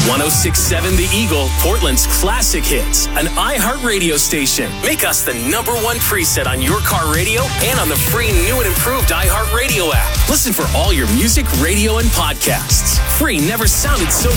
1067 The Eagle, Portland's classic hits, an iHeart radio station. Make us the #1 preset on your car radio and on the free new and improved iHeart Radio app. Listen for all your music, radio, and podcasts. Free never sounded so